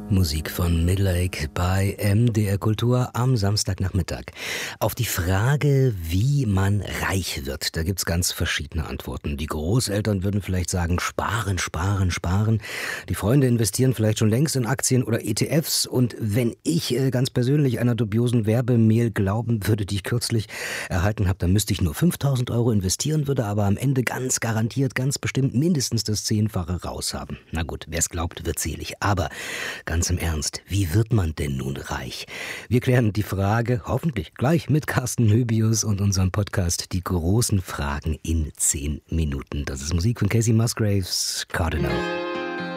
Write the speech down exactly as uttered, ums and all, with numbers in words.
Musik von Midlake bei M D R Kultur am Samstagnachmittag. Auf die Frage, wie man reich wird, da gibt's ganz verschiedene Antworten. Die Großeltern würden vielleicht sagen, sparen, sparen, sparen. Die Freunde investieren vielleicht schon längst in Aktien oder E T Fs. Und wenn ich äh, ganz persönlich einer dubiosen Werbemail glauben würde, die ich kürzlich erhalten habe, dann müsste ich nur fünftausend Euro investieren, würde aber am Ende ganz garantiert, ganz bestimmt mindestens das Zehnfache raushaben. Na gut, wer es glaubt, wird selig. Aber ganz Ganz im Ernst, wie wird man denn nun reich? Wir klären die Frage, hoffentlich gleich mit Carsten Höbius und unserem Podcast Die großen Fragen in zehn Minuten. Das ist Musik von Casey Musgraves, Cardinal.